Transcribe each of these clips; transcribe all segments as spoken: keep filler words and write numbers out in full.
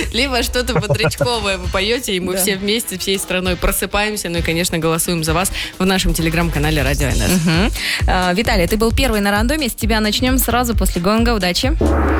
Либо что-то бодрячковое вы поете, и мы Да. все вместе, всей страной просыпаемся. Ну и, конечно, голосуем за вас в нашем телеграм-канале Радио эн эс. Мгм. А, Виталий, ты был первый на рандоме. С тебя начнем сразу после гонга. Удачи.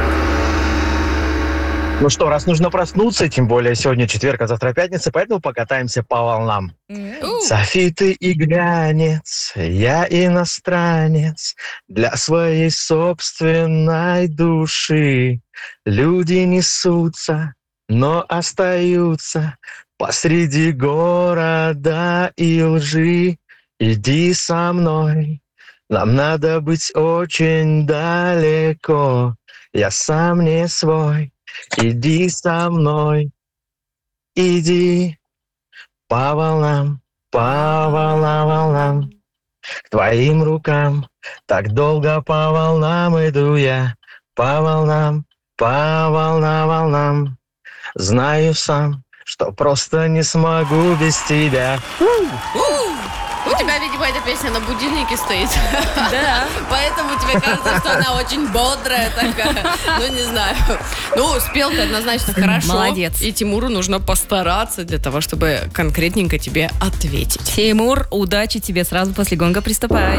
Ну что, раз нужно проснуться, тем более сегодня четверг, а завтра пятница, поэтому покатаемся по волнам. У, Софиты и глянец, я иностранец, для своей собственной души. Люди несутся, но остаются посреди города и лжи. Иди со мной, нам надо быть очень далеко, я сам не свой. Иди со мной, иди по волнам, по волнам, волнам, к твоим рукам. Так долго по волнам иду я, по волнам, по волнам, волнам. Знаю сам, что просто не смогу без тебя. У тебя, видимо, эта песня на будильнике стоит. Да. Поэтому тебе кажется, что она очень бодрая такая. Ну, не знаю. Ну, спел ты однозначно хорошо. Молодец. И Тимуру нужно постараться для того, чтобы конкретненько тебе ответить. Тимур, удачи тебе. Сразу после гонга приступай.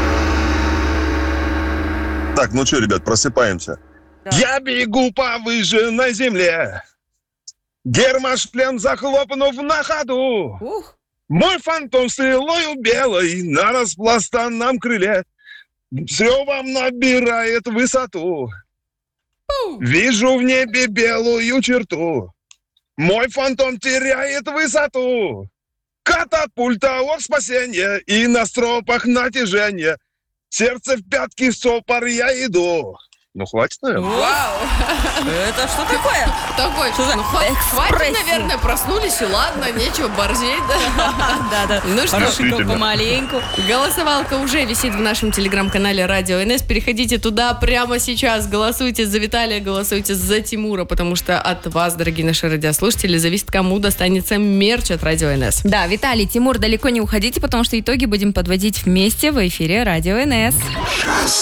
Так, ну что, ребят, просыпаемся. Я бегу по выжженной земле, гермошлем захлопнув на ходу. Ух. Мой фантом стрелою белой на распластанном крыле с ревом набирает высоту. Вижу в небе белую черту. Мой фантом теряет высоту. Катапульта ох спасение, и на стропах натяжение. Сердце в пятки стопор я иду. Ну, хватит, наверное. Вау! Это что такое? Такой, Что за ну, хва- хватит, экспрессия? наверное, проснулись, и ладно, нечего борзеть, да? Да-да. Ну что, Действительно. помаленьку. голосовалка уже висит в нашем телеграм-канале Радио эн эс. Переходите туда прямо сейчас. Голосуйте за Виталия, голосуйте за Тимура, потому что от вас, дорогие наши радиослушатели, зависит, кому достанется мерч от Радио эн эс. Да, Виталий, Тимур, далеко не уходите, потому что итоги будем подводить вместе в эфире Радио эн эс.